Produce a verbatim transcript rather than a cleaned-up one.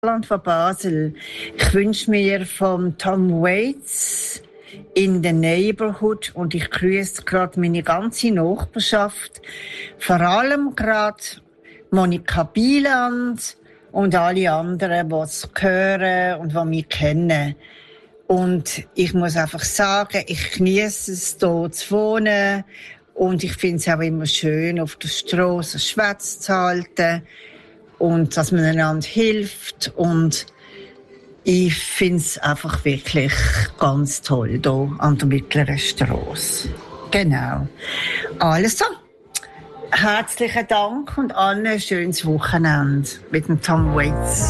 Land von Basel. Ich wünsche mir vom Tom Waits «In the Neighborhood» und ich grüße gerade meine ganze Nachbarschaft, vor allem gerade Monika Bieland und alle anderen, die es hören und die mich kennen. Und ich muss einfach sagen, ich genieße es, hier zu wohnen und ich finde es auch immer schön, auf der Strasse Schwätze zu halten und dass man einander hilft und ich finde es einfach wirklich ganz toll hier an der Mittleren Strasse. Genau. Also, herzlichen Dank und allen ein schönes Wochenende mit dem Tom Waits.